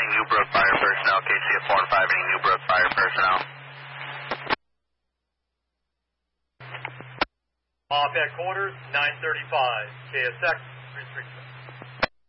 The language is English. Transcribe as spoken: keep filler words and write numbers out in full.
any Newbrook fire personnel, K C F four and five, any Newbrook fire personnel. Off at quarters, nine thirty-five, K S X, three three six.